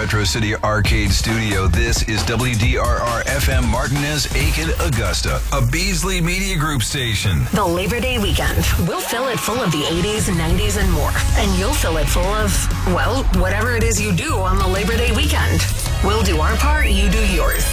Metro City Arcade Studio. This is WDRR FM Martinez, Aiken, Augusta, a Beasley Media Group station. The Labor Day weekend. We'll fill it full of the 80s, 90s, and more. And you'll fill it full of, well, whatever it is you do on the Labor Day weekend. We'll do our part, you do yours.